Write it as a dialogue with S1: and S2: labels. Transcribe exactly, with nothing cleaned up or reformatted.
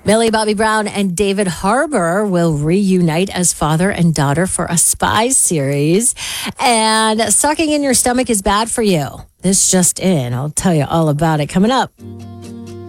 S1: Millie Bobby Brown and David Harbour will reunite as father and daughter for a spy series. And sucking in your stomach is bad for you. This just in. I'll tell you all about it coming up.